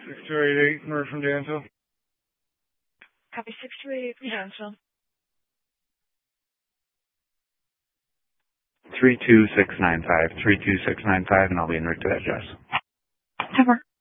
6288, Murray from Dansville. Copy 6288 from Dansville. 32695, 32695, and I'll be en route to that address. Cover.